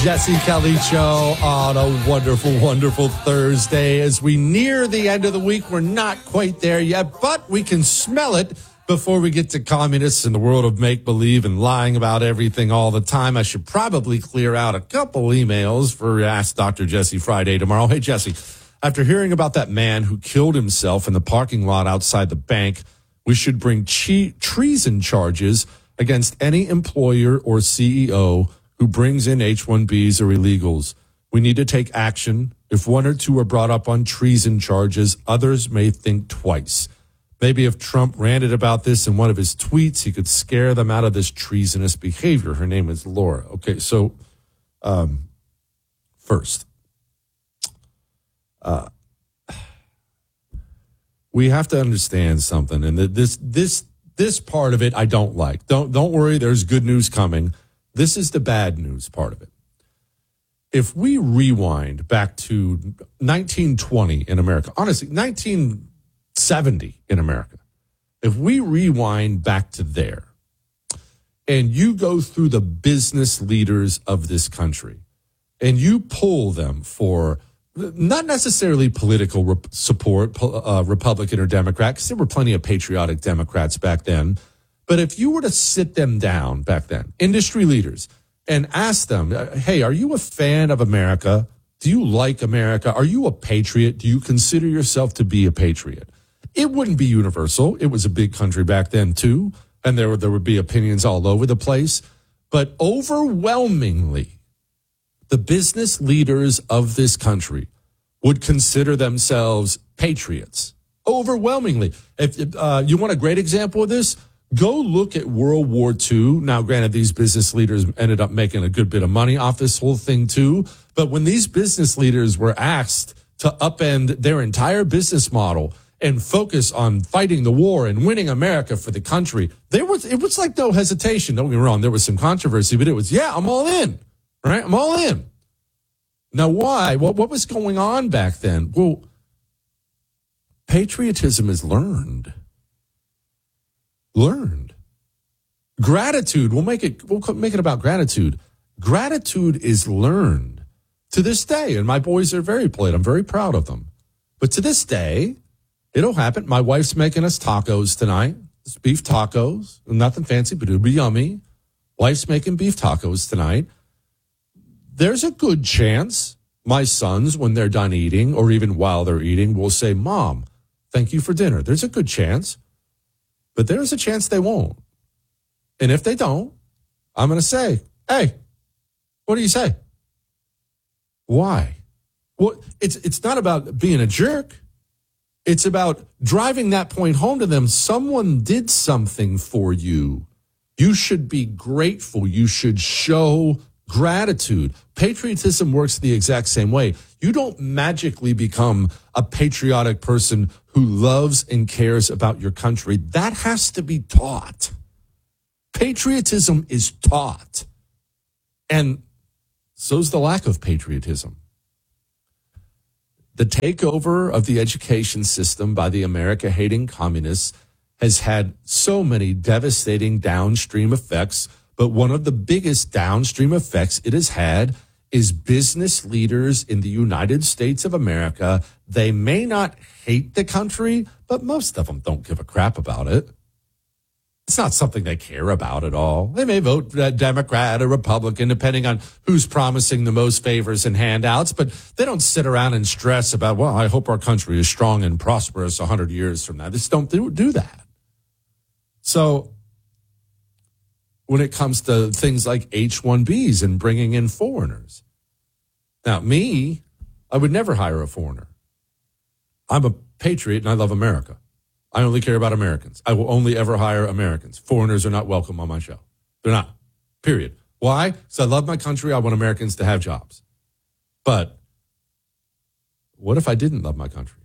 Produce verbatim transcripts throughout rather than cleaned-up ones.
Jesse Kelly Show on a wonderful, wonderful Thursday. As we near the end of the week, we're not quite there yet, but we can smell it before we get to communists in the world of make-believe and lying about everything all the time. I should probably clear out a couple emails for Ask Doctor Jesse Friday tomorrow. Hey, Jesse, after hearing about that man who killed himself in the parking lot outside the bank, we should bring che- treason charges against any employer or C E O who brings in H one Bs or illegals. We need to take action. If one or two are brought up on treason charges, others may think twice. Maybe if Trump ranted about this in one of his tweets, he could scare them out of this treasonous behavior. Her name is Laura. Okay, so um, first, uh, we have to understand something, and this this this part of it I don't like. Don't don't worry, there's good news coming. This is the bad news part of it. If we rewind back to nineteen twenty in America, honestly, nineteen seventy in America, if we rewind back to there and you go through the business leaders of this country and you pull them for not necessarily political rep- support, uh, Republican or Democrat, because there were plenty of patriotic Democrats back then. But if you were to sit them down back then, industry leaders, and ask them, hey, are you a fan of America? Do you like America? Are you a patriot? Do you consider yourself to be a patriot? It wouldn't be universal. It was a big country back then, too. And there, there would be opinions all over the place. But overwhelmingly, the business leaders of this country would consider themselves patriots. Overwhelmingly. If uh, you want a great example of this, go look at World War Two. Now, granted, these business leaders ended up making a good bit of money off this whole thing, too. But when these business leaders were asked to upend their entire business model and focus on fighting the war and winning America for the country, there was it was like no hesitation. Don't get me wrong. There was some controversy, but it was, yeah, I'm all in. Right? I'm all in. Now, why? What, what was going on back then? Well, patriotism is learned. Learned. Gratitude, we'll make it we'll make it about gratitude. Gratitude is learned to this day, and my boys are very polite. I'm very proud of them. But to this day, it'll happen. My wife's making us tacos tonight. It's beef tacos. Nothing fancy, but it'll be yummy. Wife's making beef tacos tonight. There's a good chance my sons, when they're done eating, or even while they're eating, will say, Mom, thank you for dinner. There's a good chance. But there's a chance they won't. And if they don't, I'm going to say, hey, what do you say? Why? Well, it's it's not about being a jerk. It's about driving that point home to them. Someone did something for you. You should be grateful. You should show gratitude. Patriotism works the exact same way. You don't magically become a patriotic person who loves and cares about your country. That has to be taught. Patriotism is taught. And so's the lack of patriotism. The takeover of the education system by the America-hating communists has had so many devastating downstream effects, but one of the biggest downstream effects it has had is business leaders in the United States of America. They may not hate the country, but most of them don't give a crap about it. It's not something they care about at all. They may vote Democrat or Republican, depending on who's promising the most favors and handouts, but they don't sit around and stress about, well, I hope our country is strong and prosperous one hundred years from now. They just don't do that. So when it comes to things like H one Bs and bringing in foreigners. Now, me, I would never hire a foreigner. I'm a patriot and I love America. I only care about Americans. I will only ever hire Americans. Foreigners are not welcome on my show. They're not, period. Why? Because I love my country. I want Americans to have jobs. But what if I didn't love my country?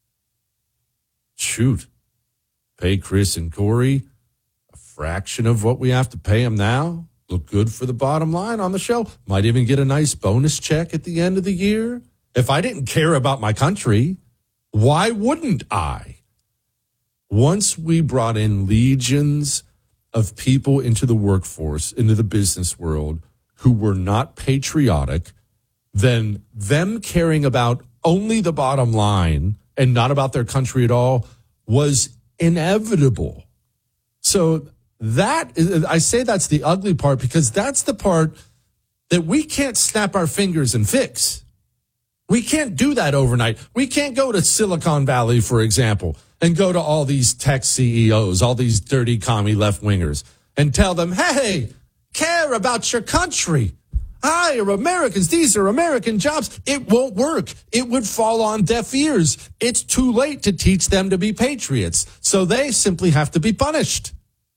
Shoot. Pay Chris and Corey fraction of what we have to pay them now. Look good for the bottom line on the show. Might even get a nice bonus check at the end of the year. If I didn't care about my country, why wouldn't I? Once we brought in legions of people into the workforce, into the business world, who were not patriotic, then them caring about only the bottom line and not about their country at all was inevitable. So that is, I say that's the ugly part because that's the part that we can't snap our fingers and fix. We can't do that overnight. We can't go to Silicon Valley, for example, and go to all these tech C E Os, all these dirty commie left-wingers, and tell them, hey, care about your country. Hire Americans. These are American jobs. It won't work. It would fall on deaf ears. It's too late to teach them to be patriots. So they simply have to be punished.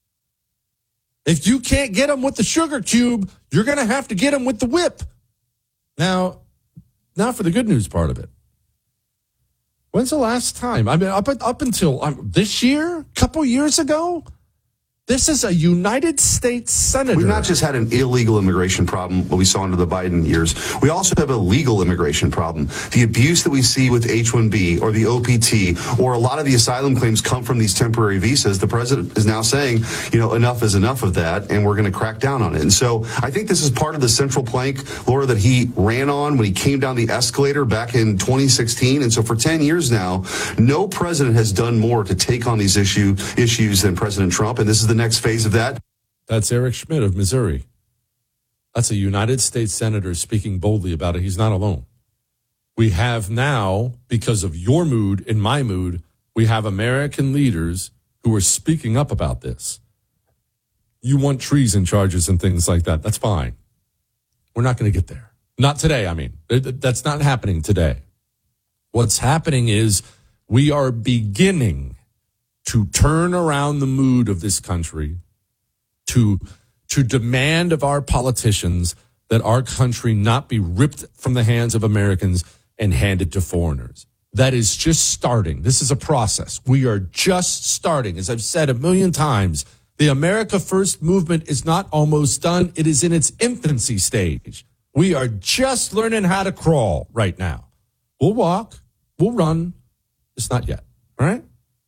If you can't get them with the sugar cube, you're going to have to get them with the whip. Now, now for the good news part of it. When's the last time? I mean, up, up until um, this year, a couple years ago, this is a United States senator. We've not just had an illegal immigration problem, what we saw under the Biden years. We also have a legal immigration problem. The abuse that we see with H one B or the O P T or a lot of the asylum claims come from these temporary visas. The president is now saying, you know, enough is enough of that, and we're going to crack down on it. And so I think this is part of the central plank, Laura, that he ran on when he came down the escalator back in twenty sixteen. And so for ten years now, no president has done more to take on these issue, issues than President Trump. And this is the next phase of that. That's Eric Schmidt of Missouri. That's a United States senator speaking boldly about it. He's not alone. We have now, because of your mood and my mood, we have American leaders who are speaking up about this. You want treason charges and things like that. That's fine. We're not going to get there. Not today, I mean. That's not happening today. What's happening is we are beginning to turn around the mood of this country, to, to demand of our politicians that our country not be ripped from the hands of Americans and handed to foreigners. That is just starting. This is a process. We are just starting. As I've said a million times, the America First movement is not almost done. It is in its infancy stage. We are just learning how to crawl right now. We'll walk. We'll run. It's not yet. All right?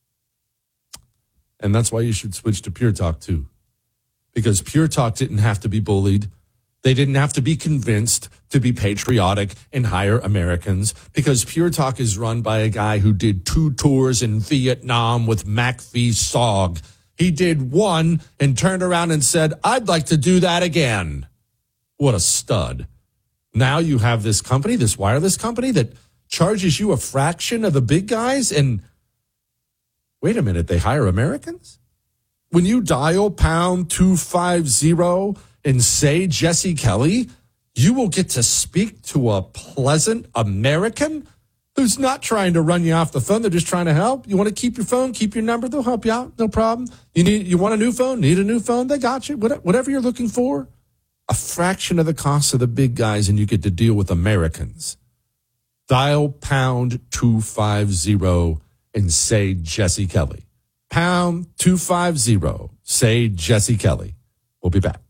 And that's why you should switch to Pure Talk, too. Because Pure Talk didn't have to be bullied. They didn't have to be convinced to be patriotic and hire Americans. Because Pure Talk is run by a guy who did two tours in Vietnam with McPhee Sog. He did one and turned around and said, I'd like to do that again. What a stud. Now you have this company, this wireless company, that charges you a fraction of the big guys, and wait a minute, they hire Americans? When you dial pound two five zero and say Jesse Kelly, you will get to speak to a pleasant American who's not trying to run you off the phone. They're just trying to help. You want to keep your phone, keep your number, they'll help you out, no problem. You need, you want a new phone, need a new phone, they got you. Whatever you're looking for, a fraction of the cost of the big guys, and you get to deal with Americans. Dial pound two five zero and say Jesse Kelly. Pound two five zero. Say Jesse Kelly. We'll be back.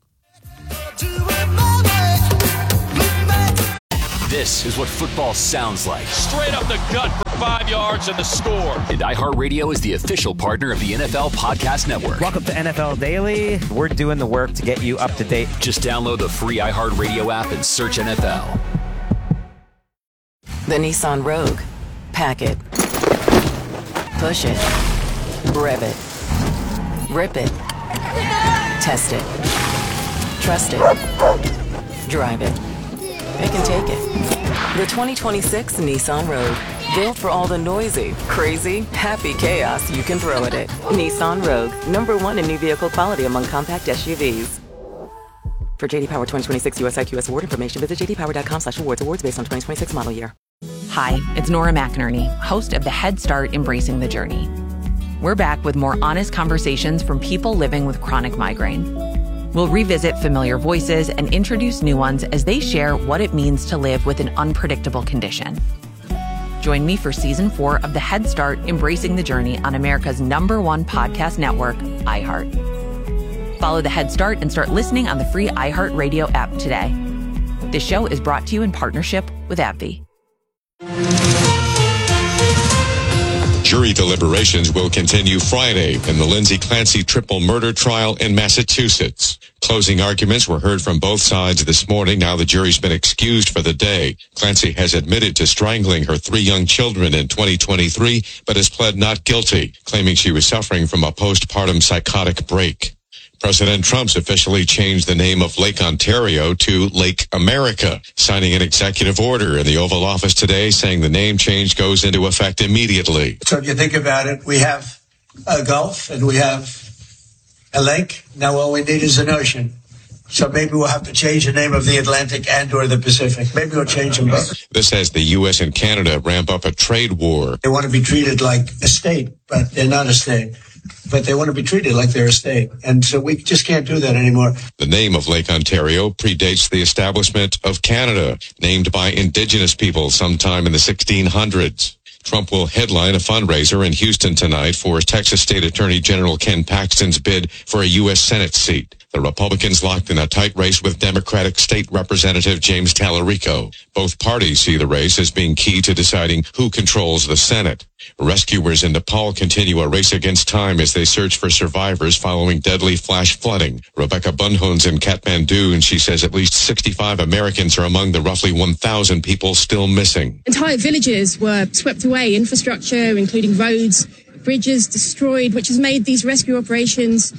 This is what football sounds like. Straight up the gut for five yards and the score. And iHeartRadio is the official partner of the N F L Podcast Network. Welcome to N F L Daily. We're doing the work to get you up to date. Just download the free iHeartRadio app and search N F L. The Nissan Rogue. Pack it. Push it. Rev it. Rip it. Test it. Trust it. Drive it. It can take it. The twenty twenty-six Nissan Rogue. Built for all the noisy, crazy, happy chaos you can throw at it. Nissan Rogue. Number one in new vehicle quality among compact S U Vs. For J D Power twenty twenty-six U S I Q S award information, visit j d power dot com slash awards. Awards based on twenty twenty-six model year. Hi, it's Nora McInerney, host of the Head Start Embracing the Journey. We're back with more honest conversations from people living with chronic migraine. We'll revisit familiar voices and introduce new ones as they share what it means to live with an unpredictable condition. Join me for season four of the Head Start Embracing the Journey on America's number one podcast network, iHeart. Follow the Head Start and start listening on the free iHeartRadio app today. This show is brought to you in partnership with AbbVie. Jury deliberations will continue Friday in the Lindsay Clancy triple murder trial in Massachusetts. Closing arguments were heard from both sides this morning. Now the jury's been excused for the day. Clancy has admitted to strangling her three young children in twenty twenty-three, but has pled not guilty, claiming she was suffering from a postpartum psychotic break. President Trump's officially changed the name of Lake Ontario to Lake America, signing an executive order in the Oval Office today saying the name change goes into effect immediately. So if you think about it, we have a Gulf and we have a lake. Now all we need is an ocean. So maybe we'll have to change the name of the Atlantic and or the Pacific. Maybe we'll change them both. This as the U S and Canada ramp up a trade war. They want to be treated like a state, but they're not a state. But they want to be treated like they're a state. And so we just can't do that anymore. The name of Lake Ontario predates the establishment of Canada, named by Indigenous people sometime in the sixteen hundreds. Trump will headline a fundraiser in Houston tonight for Texas State Attorney General Ken Paxton's bid for a U S Senate seat. The Republicans locked in a tight race with Democratic State Representative James Tallarico. Both parties see the race as being key to deciding who controls the Senate. Rescuers in Nepal continue a race against time as they search for survivors following deadly flash flooding. Rebecca Bunhone's in Kathmandu, and she says at least sixty-five Americans are among the roughly one thousand people still missing. Entire villages were swept away, infrastructure, including roads, bridges destroyed, which has made these rescue operations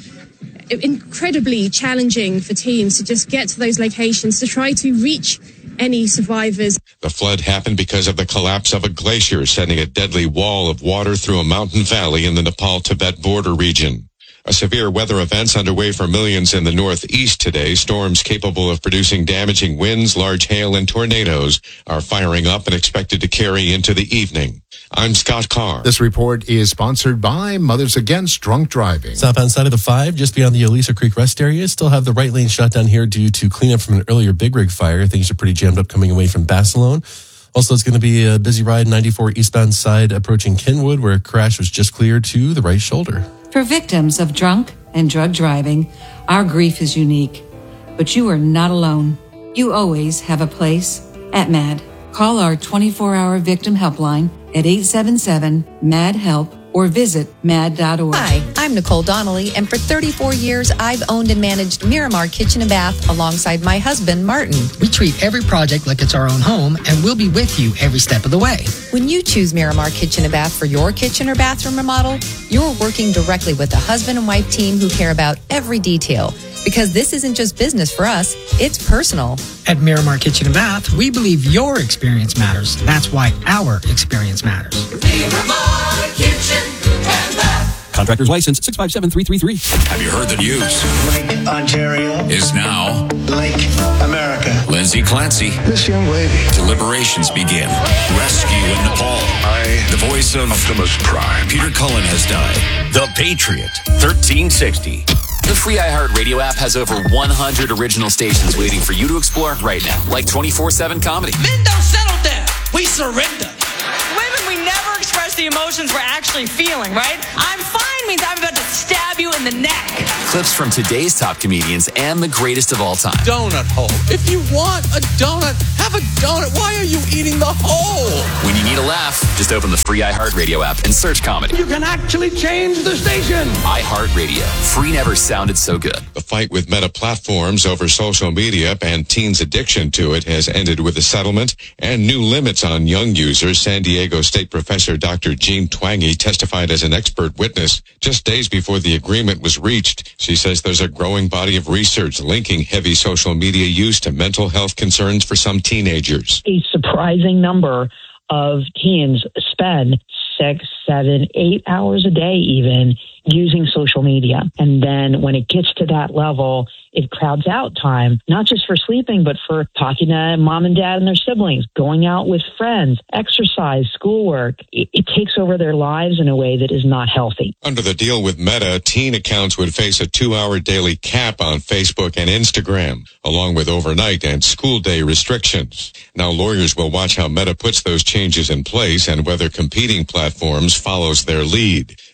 incredibly challenging for teams to just get to those locations to try to reach any survivors. The flood happened because of the collapse of a glacier, sending a deadly wall of water through a mountain valley in the Nepal-Tibet border region. A severe weather event's underway for millions in the Northeast today. Storms capable of producing damaging winds, large hail, and tornadoes are firing up and expected to carry into the evening. I'm Scott Carr. This report is sponsored by Mothers Against Drunk Driving. Southbound side of the five, just beyond the Elisa Creek rest area. Still have the right lane shut down here due to cleanup from an earlier big rig fire. Things are pretty jammed up coming away from Basilone. Also, it's going to be a busy ride ninety-four eastbound side approaching Kenwood, where a crash was just cleared to the right shoulder. For victims of drunk and drug driving, our grief is unique. But you are not alone. You always have a place at MAD. Call our twenty-four hour victim helpline at eight seven seven, M A D, HELP or visit mad dot org. Hi, I'm Nicole Donnelly, and for thirty-four years, I've owned and managed Miramar Kitchen and Bath alongside my husband, Martin. We treat every project like it's our own home, and we'll be with you every step of the way. When you choose Miramar Kitchen and Bath for your kitchen or bathroom remodel, you're working directly with a husband and wife team who care about every detail. Because this isn't just business for us, it's personal. At Miramar Kitchen and Bath, we believe your experience matters. That's why our experience matters. Miramar Kitchen and Bath. Contractor's license six five seven three three three. Have you heard the news? Lake Ontario is now Lake America. Lindsay Clancy. This young lady. Deliberations begin. Rescue in Nepal. I, the voice of Optimus Prime. Peter Cullen has died. The Patriot. thirteen sixty. The free iHeartRadio app has over one hundred original stations waiting for you to explore right now, like twenty-four seven comedy. Men don't settle down. We surrender. Women, we never express the emotions we're actually feeling, right? I'm fine means I'm about to stab you in the neck. Clips from today's top comedians and the greatest of all time. Donut hole. If you want a donut, have a donut. Why are you eating the hole? When you need a laugh, just open the free iHeartRadio app and search comedy. You can actually change the station. iHeartRadio. Free never sounded so good. The fight with Meta platforms over social media and teens' addiction to it has ended with a settlement and new limits on young users. San Diego State professor Doctor Jean Twenge testified as an expert witness just days before the agreement was reached. She says there's a growing body of research linking heavy social media use to mental health concerns for some teenagers. A surprising number of teens spend six, seven, eight hours a day even using social media. And then when it gets to that level, it crowds out time, not just for sleeping, but for talking to mom and dad and their siblings, going out with friends, exercise, schoolwork. It, it takes over their lives in a way that is not healthy. Under the deal with Meta, teen accounts would face a two-hour daily cap on Facebook and Instagram, along with overnight and school day restrictions. Now lawyers will watch how Meta puts those changes in place and whether competing platforms follows their lead.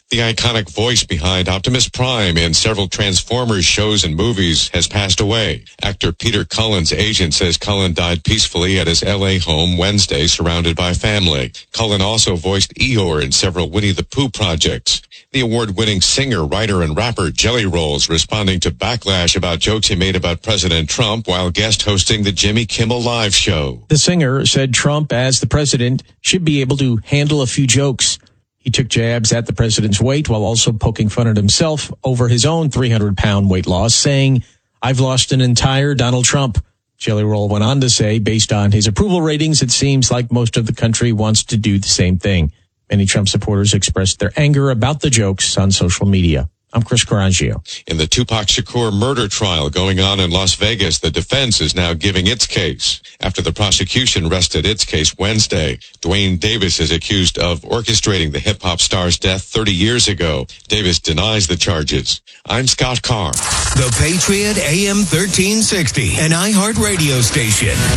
The iconic voice behind Optimus Prime in several Transformers shows and movies has passed away. Actor Peter Cullen's agent says Cullen died peacefully at his L A home Wednesday, surrounded by family. Cullen also voiced Eeyore in several Winnie the Pooh projects. The award-winning singer, writer, and rapper Jelly Rolls responding to backlash about jokes he made about President Trump while guest hosting the Jimmy Kimmel Live show. The singer said Trump, as the president, should be able to handle a few jokes. He took jabs at the president's weight while also poking fun at himself over his own three hundred pound weight loss, saying, "I've lost an entire Donald Trump." Jelly Roll went on to say, based on his approval ratings, it seems like most of the country wants to do the same thing. Many Trump supporters expressed their anger about the jokes on social media. I'm Chris Carangio. In the Tupac Shakur murder trial going on in Las Vegas, the defense is now giving its case. After the prosecution rested its case Wednesday, Dwayne Davis is accused of orchestrating the hip-hop star's death thirty years ago. Davis denies the charges. I'm Scott Carr. The Patriot A M thirteen sixty, an iHeart radio station.